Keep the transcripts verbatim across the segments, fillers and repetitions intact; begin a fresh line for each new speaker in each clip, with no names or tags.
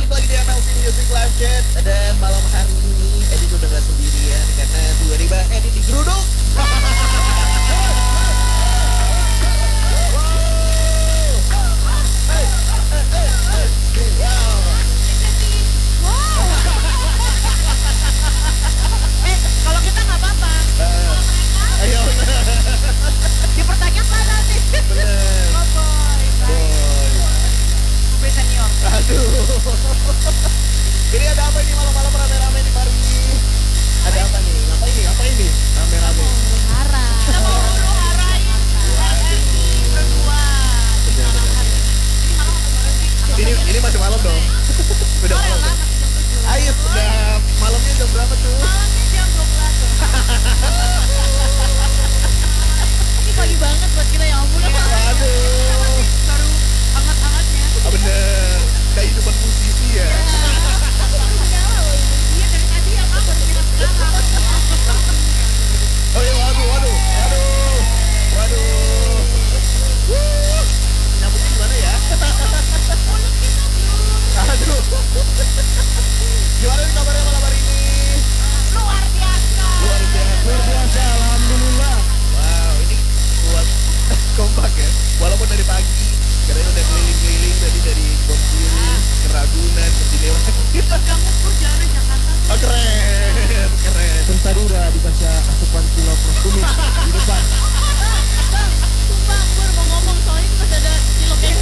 balik lagi di M L C Music Live Chat. Dan malam hari ini Edit udah gak sendirian karena tiba-tiba Edit digeruduk.
Kalau kita nggak apa-apa, kalau mereka
Ayo
dipertanyakan nanti.
bener.
Oh boy,
Boy.
boy senior.
Aduh. Jadi ada apa ini malam-malam rame-rame di Paris? Ada apa nih? Ngapain nih? Ngapain nih? Rame-rame.
Hara. Kita mau huru-harain H R I berdua di malam hari ini. Ini malam atau sore sih?
Ini ini masih malam dong. Udah
Sore
malam.
lah,
Dong.
masih jam tujuh.
Ayo sudah. Malamnya jam berapa tuh?
Malamnya jam dua belas. Ini pagi banget buat kita ya ampun.
Aduh.
Baru hangat-hangatnya.
Ah, bener. Kehidupan musisi ya.
Aku baru menyala loh ini. Iya dari tadi ya Kak, baru bilang sekarang.
Oh iya, waduh, waduh, waduh, waduh. Wuh. Nyambutnya gimana ya?
Mulut kita belum.
Aduh. Gimana nih kabarnya malam hari ini?
Luar biasa.
Luar biasa.
Luar biasa, alhamdulillah.
Wow, ini buat kompak ya. Walaupun dari pagi, karena udah keliling-keliling tadi dari Kebon Sirih, ke Ragunan, ke sini lagi.
Kamu pur jalan Jakarta.
Oh keren, keren.
Terus tadi udah dikasih asupan kilo prostumit di depan.
Bang, sumpah aku baru mau ngomong soalnya itu masih ada cilok yang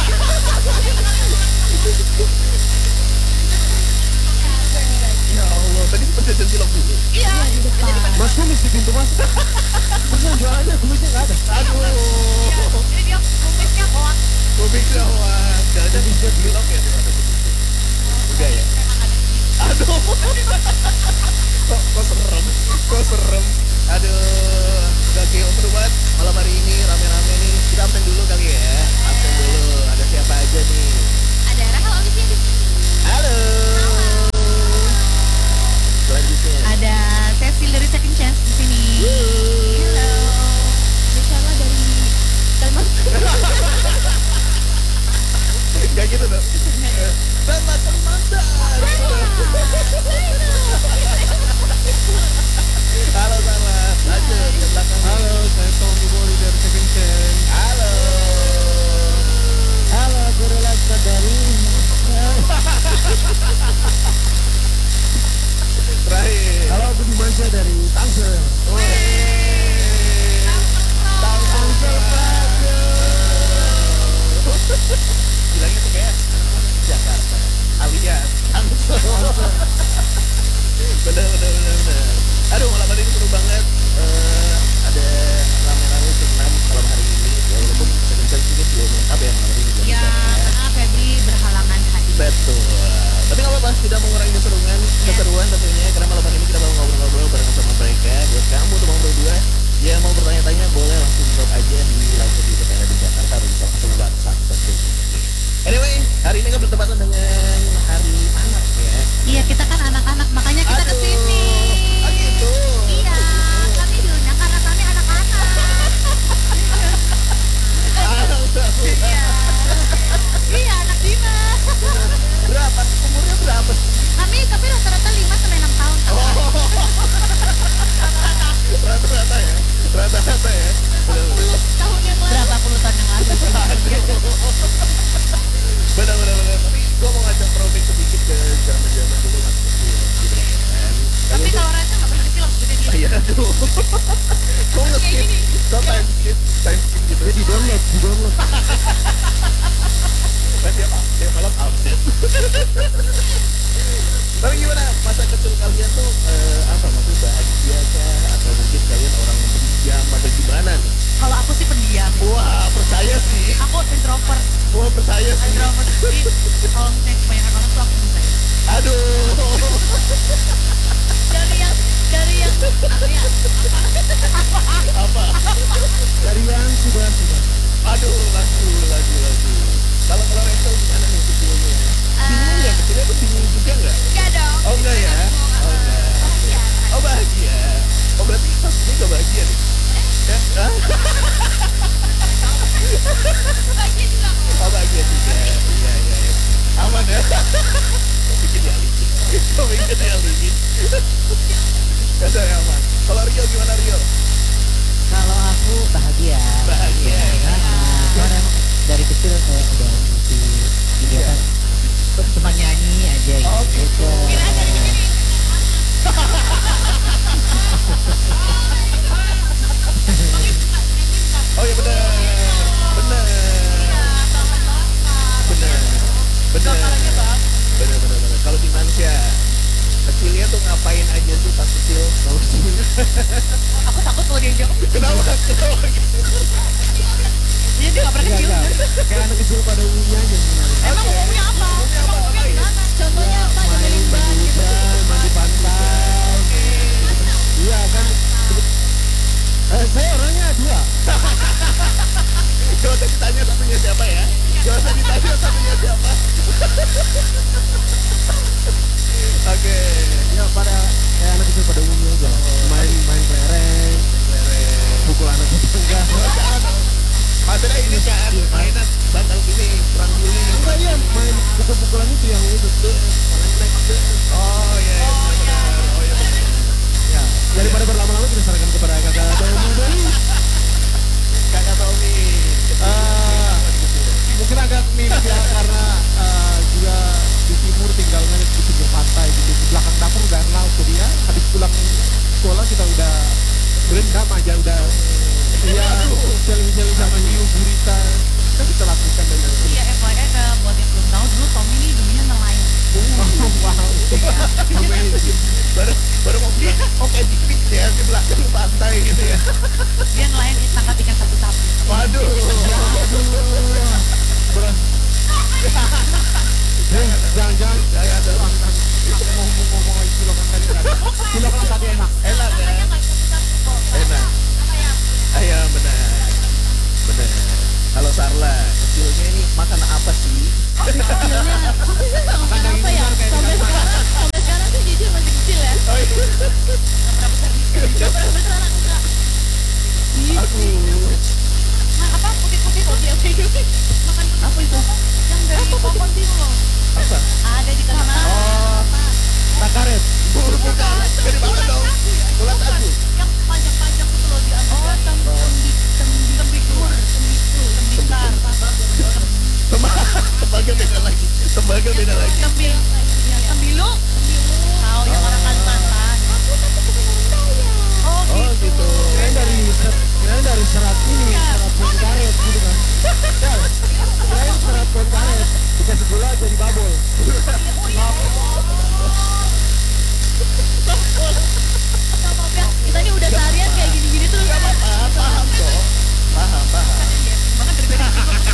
Ya Allah, tadi sempat jajan cilok dulu.
iya, di depan.
Mas kumis di pintu mas. Terus yang jualannya kumisnya nggak ada.
Aduh,
Jadi dia kumisnya hoak.
kubik gawat. Jangan-jangan bisa cilok ya tuh ada kubik. Udah ya. Aduh, kok, kok serem, kok serem. Aduh, udah chaos seru banget. Malam hari ini rame-rame nih. Kita absen dulu kali ya. Absen dulu. Ada siapa aja nih?
Ada Rahel Olivia di sini.
Halo. Selanjutnya.
Ada Cecil dari Second Chance di sini. Halo. Ada Carla dari Kalimantan.
Gak gitu dong. Sama Kalimantan. Halo Sarla. Lanjut ke belakang.
Halo, saya Tommy Mori dari Second Chance.
Halo.
Halo, aku Relaxa dari.
Terakhir.
Halo, aku Dimansyah dari Tangsel.
Wih. Tangsel Prajo. Bilangnya tuh kayak Jakarta alias Tangsel. Bener bener bener bener. Aduh malam hari ini seru banget. Eh, ada rame-rame senam malam hari ini. Ya walaupun kadang-kadang juga belum lengkap ya malam hari ini belum
Ya,
lengkap ya.
karena Febri berhalangan hadir.
Betul. Tapi nggak apa-apa, tidak mengurangi keseruan, keseruan tentunya karena malam hari ini kita mau ngobrol-ngobrol bareng sama mereka. Buat kamu tuh mau berdua, ya mau bertanya-tanya boleh langsung drop aja di live di Sepeda di Jakarta atau bisa langsung WhatsApp tentunya. Anyway, hari ini kan bertepatan dengan Hari Anak ya.
Iya, kita kan anak-anak, makanya kita
Aduh,
kesini.
ah gitu.
Iya, kami diundang karena kami anak-anak. Iya, iya anak Dina.
Berapa sih umurnya berapa sih?
Kami tapi rata-rata lima sampai enam tahun.
Rata-rata ya, rata-rata ya. Benar-benar.
Tahun yang lalu. Berapa puluh tahun yang lalu?
Benar-benar benar. Tapi gua mau ngajak throwback sedikit ke zaman-zaman dulu masih kecil gitu kan.
Tapi kalau Reza nggak pernah kecil waktu dia.
Iya aduh. Kok nge-skip? So time skip, time skip gitu.
Jadi download, di download.
Kan tiap, tiap malam update. Tapi gimana masa kecil kalian tuh eh, apa maksudnya bahagia kah atau mungkin kalian orang yang pendiam atau gimana nih?
Kalau aku sih pendiam.
Wah percaya sih.
Aku introvert.
Wah percaya sih.
Introvert. Jadi kalau misalnya kebanyakan orang tuh aku bisa.
Aduh.
Dari yang dari yang apa ya?
Apa?
Dari yang sudah sudah.
Aduh lagu lagu lagu. Kalau kalau Rachel gimana nih kecilnya? Bingung ya kecilnya tuh bingung juga nggak?
Enggak dong.
Oh enggak ya? Oh enggak.
Bahagia.
Oh bahagia. Oh berarti ini gak bahagia nih? Eh? Hah?
Bahagia juga kok.
Oh bahagia juga. Iya iya iya. aman ya. Kok bikin dialihin? Kok bikin dialihin? Dasar aman. Kalau Rio gimana Rio?
Kalau aku bahagia.
Bahagia.
Nah, karena emang dari kecil kayak udah mesti kegiatan cuma nyanyi aja gitu.
Oh, gitu.
Kira aja di sini.
Oh iya benar. Benar. Benar. Benar. Benar benar benar. Kalau di Malaysia kecilnya tuh ngapain aja sih pas kecil?
Aku takut kalau dia jawab.
Kenapa? Kenapa?
Dia dia nggak pernah
Enggak,
kecil.
enggak. Kayak anak kecil pada umumnya aja sebenarnya.
Emang umumnya apa?
Umumnya
Emang
apa?
umumnya gimana? Contohnya apa?
Main
Jamin ban
mandi
gitu.
hutan, mandi pantai. Iya kan? Eh, saya orangnya dua.
Gak usah ditanya satunya siapa ya. Gak usah ditanya satunya siapa. Oke.
Ya pada kayak anak kecil pada umumnya aja. Main main kelereng,
Kelereng.
pukul anak tetangga.
Oh, jangan dong. Maksudnya ini kan mainan bakal ini perang dulu.
Enggak iya, main pukul-pukulan itu yang itu tuh.
Oh iya. iya,
Oh, iya,
benar.
iya.
Oh iya benar.
Ya, daripada berlama-lama kita serahkan kepada kakak atau Tommy.
Kakak Tommy.
Ah, mungkin agak mirip ya karena eh, juga di timur tinggalnya di pinggir pantai gitu, di belakang dapur udah laut, jadi ya habis pulang sekolah kita udah berendam aja udah iya seling-seling sama hiu gurita kan kita lakukan dari dulu.
Iya, F Y I ke buat yang belum tahu dulu Tommy ini dulunya nelayan.
Wow, amazing.
Baru baru mau bilang, oh kayak dikit ya di belakang pantai gitu ya.
Dia nelayan tangkap ikan sapu-sapu.
Waduh.
Berat. Eh, jangan-jangan
Jangan dong.
aku mau ngomong lagi silokan tadi kan. Silokan tadi enak.
Enak ya. Enak. Ayam benar. Benar. Kalau Sarla kecilnya ini makan apa sih?
Kecilnya, makan
Kandang
apa ya?
besar kayak
Sampai
ikan
sekarang, sampai sekarang sih jujur masih kecil ya.
Oh iya.
Nggak pernah besar, nggak pernah besar anak enggak.
Aku.
Nah, apa putih-putih roti apa itu? Makan
Apa itu?
yang dari pohon sih loh.
Apa?
Ada di Kalimantan.
Oh.
Takaret.
Bukan. Jadi makan dong. Ulat agu.
Yang panjang-panjang itu loh di atas. Oh, tembik, tembik, tembikur, tembikur, tembikar,
Tembaga beda lagi. Tembaga beda lagi.
tembil, tembilu, tahu yang orang Kalimantan. Oh,
Oh
gitu.
gitu.
Kirain dari ser- kirain dari serat ini, serat pohon karet gitu kan. Ya, kirain serat pohon karet dikasih gula jadi babol.
Sama ya, kita ini udah seharian kayak gini-gini tuh.
Ah, paham kok. Paham, paham.
Banget dari tadi.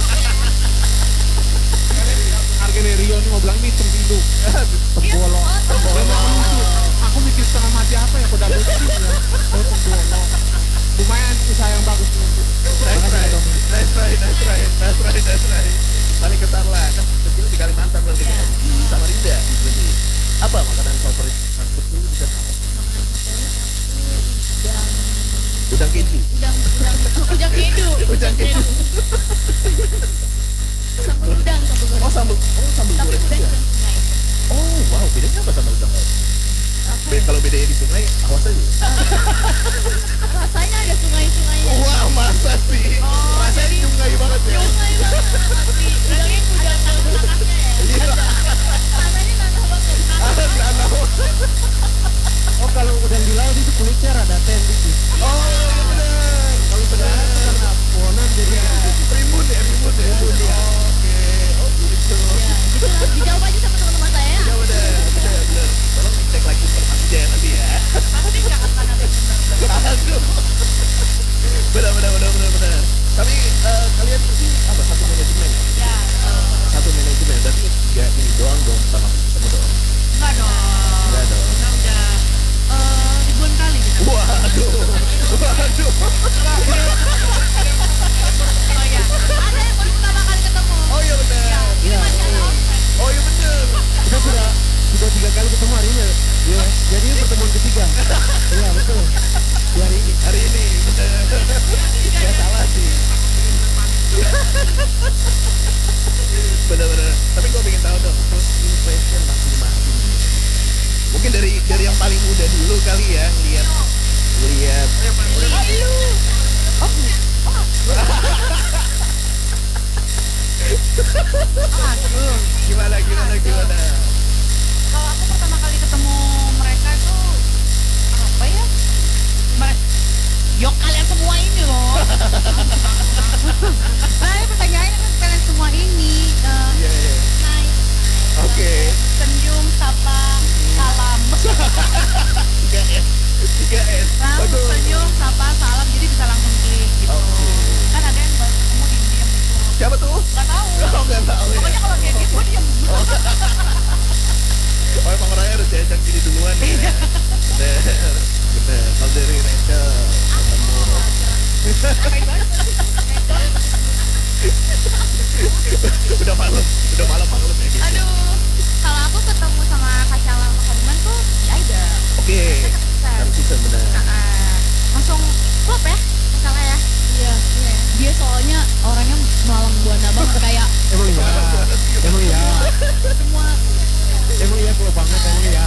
Harganya Rio ini mau bilang ini tembilu. Tembolong. Memang lucu. Aku mikir setengah mati apa ya kok double shift ya. Oh tembolong. Lumayan usaha yang bagus nih.
Nice
Makasih
try.
ya Tommy.
Nice try, nice try, nice try, nice try. Balik ke Sarla, kan kecil di Kalimantan berarti kan? Sama Rinda berarti. Apa makanan favorit pas kecil di sana? Udang keju.
Udang, udang, udang kedu.
Udang keju.
Sambal udang, sambal
Oh
udang.
sambal, oh sambal
Tapi
goreng
udang
juga.
udang sungai.
Oh wow, bedanya apa sama udang laut?
Apa
Be-
ya?
Kalau bedanya di sungai, awas aja.
Rasanya ada sungai-sungainya.
Wah masa sih?
Oh,
Rasanya
jadi-
sungai banget ya?
Sungai banget. Asli. Udangnya udang tanah-tanahnya ya.
Iya.
Tanahnya tanah banget.
Ah, tanah.
Oh kalau udah di laut itu kulitnya rada ten dikit.
Oh iya benar.
Kalau sekarang itu karena pohonan jadi
Iya. Primbun ya, primbun ya.
Primbun, iya.
Oke, oh gitu.
Ya, gitu lah. Dijawab aja sama teman-teman saya.
Ya benar, benar, benar. Tolong dicek lagi informasinya ya nanti ya.
Pasti jangan mana benar.
Aduh. Benar, benar, benar, benar, benar. Tapi eh, kalian sih apa Bener-bener. Tapi gue pengen tahu dong, first impression masing-masing nih. Mungkin dari dari yang paling muda dulu kali ya, lihat lihat. Gimana gimana gimana?
Kalau aku pertama kali ketemu mereka itu apa ya? Mereka, yo kalian semua ini loh. Nah, pertanyaannya kan kalian semua ini. eh,
Iya iya.
Naik,
Oke.
senyum, sapa, salam.
tiga S. tiga S.
Langsung
Bagus.
senyum, sapa, salam. Jadi bisa langsung klik gitu.
Oke.
Kan ada yang baru ketemu diem-diem gitu.
Siapa tuh?
Gak tahu.
Oh nggak tahu ya.
Pokoknya kalau dia diem, gue diem.
Oh emang orangnya harus diajak gini duluan ya. Bener. Bener. Kalau dari Rachel ketemu. Udah malam, udah malam malam ya gitu.
Aduh, kalau aku ketemu sama Kak Syala sama Kak Diman tuh di Aida.
Oke. Harus bisa bener.
Nah, langsung klop ya, Kak Syala ya.
Iya, dia soalnya orangnya malang buana banget kayak
Emang iya, emang iya,
semua
emang iya kalau banget emang iya.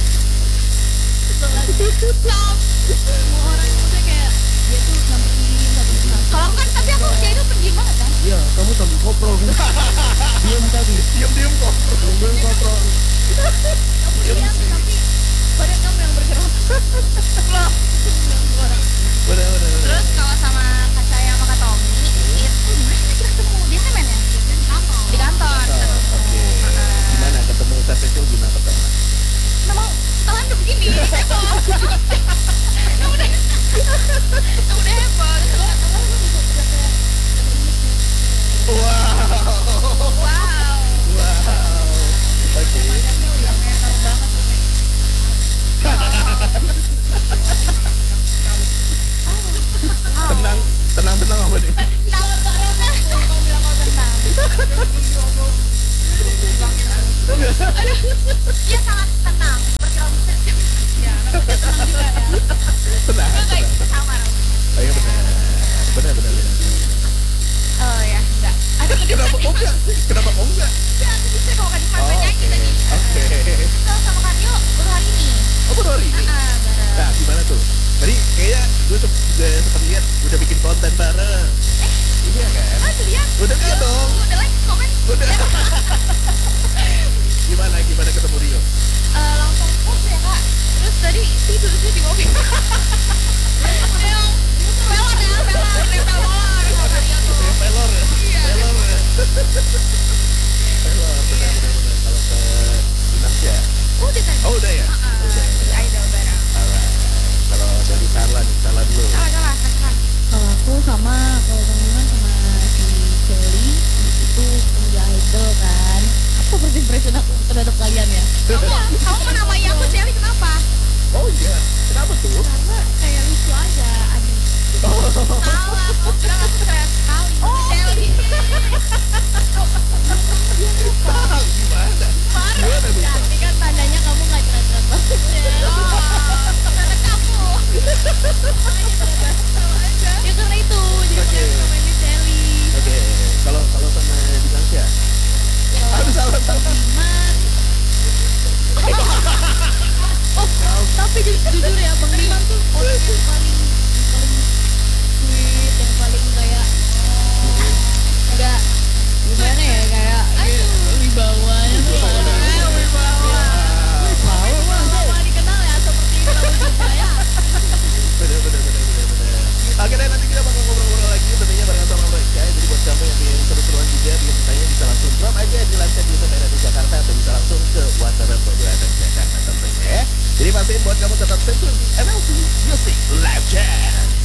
stop semua orang maksudnya kayak dia tuh nyamperin satu persatu.
Kalau kan tapi aku dia itu pendiam banget kan.
Iya, kamu sambil koprol kan? Diam tadi,
Diam-diam kok.
diam koprol.
Diam, tapi badan kamu yang bergerak.
Loh.
Bener bener bener.
Terus kalau sama Kak Saya sama Kak Tommy itu gimana sih kita ketemu di semen ya? Di kantor. Di kantor.
Oke. Gimana ketemu Ustaz Rachel gimana pertama?
Memang setelan udah begini, heboh. Yang udah, yang udah heboh.
Wow.
Wow.
Wow. Oke. Tenang, tenang, tenang apa nih?
Kalau Mbak Rona, kamu bilang kalau tenang. Aduh, dia sangat tenang. Seperti Romi. Ya, tenang juga ya.
Tenang.
Enggak kayak
tenang.
gitu sama Romi.
Oh iya benar. Benar benar benar.
Oh ya, enggak. Aduh,
Kenapa kok enggak? Kenapa kok enggak?
Ya, aku bisa kalau Kak Diman
Oh,
nyanyi
oke.
tadi.
Oke.
Kalau sama Kak Dio baru hari ini.
Oh baru hari ini.
Ah, bareng.
Nah gimana tuh? Tadi kayaknya gue tuh juga sempat lihat udah bikin konten bareng. Iya kan?
Oh, itu dia.
Udah kan dong?
Udah like, komen.
Udah. Gimana gimana ketemu Rio?
Eh, langsung push ya kak. Terus tadi tidur sih di mobil. Yang pelor ya, pelor, nempel molor kata dia tuh.
Ya pelor ya.
Iya.
Pelor ya. Pelor benar benar benar. Kalau ke Indonesia.
Udah tadi.
Oh udah ya.
Ah,
Udah.
di Aida bareng.
Alright. Kalau dari Sarla nih, Sarla dulu.
Salah salah, salah.
Kalau aku sama kalau Bang Diman sama si Kelly itu penjahit idol kan. Apa first impression aku terhadap kalian ya?
Kamu, kamu menamai aku Shelly kenapa?
Oh iya. Kenapa tuh?
Karena kayak lucu aja ada.
Salah, kamu bilang aku stres sekali. Oh, Shelly.
Gimana? Gimana tuh?
Ini kan tandanya kamu nggak cerah-cerah banget ya.
Oh, karena kamu.
Ya karena itu jadi
Oke.
aku namanya Shelly.
Oke. Kalau kalau sama Indonesia. Aduh salah salah.
Diman. Oh, tapi ju- jujur ya Bang Diman tuh orang yang paling yang paling sweet, yang paling kayak enggak gimana ya kayak wibawanya tuh ada. Sama dikenal ya seperti itu wujudnya ya.
Bener bener bener bener bener. Oke deh nanti kita bakal ngobrol-ngobrol lagi tentunya barengan sama mereka. Jadi buat kamu yang ingin seru-seruan juga bikin tanya bisa langsung drop aja di live chat YouTube R R D Jakarta atau bisa langsung ke WhatsApp Perbuatan Jakarta tentunya ya. Jadi pastiin buat kamu tetap stay tune di M L C Music Live Chat.